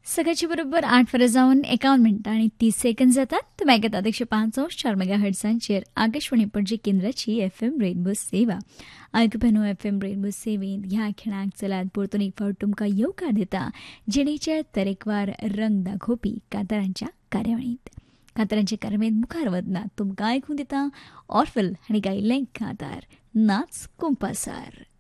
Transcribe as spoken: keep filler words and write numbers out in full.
सकाळच्या बरोबर आठ वर जाऊन एकावन्न मिनिटां आणि तीस सेकंद जातात. तुम्ही ऐकत आहात एकशे पाच चार मेगा हर्ट्झांचेर आकाशवाणी पणजी केंद्राची एफ एम रेनबो सेवा. आयकुपेनो एफ एम रेनबो सेवेंत ह्या खेळाक चलात परतून एक फावट तुमकां येवकार दिता जिणेचे तरेकवार रंग दाखोवपी कांतारांच्या कार्यावळींत. कांतारांचे कार्यावळींत मुखार वतना तुमकां आयकून दिता ऑर्फल हांणी गायिल्लें कांतार नाच कुंपासार.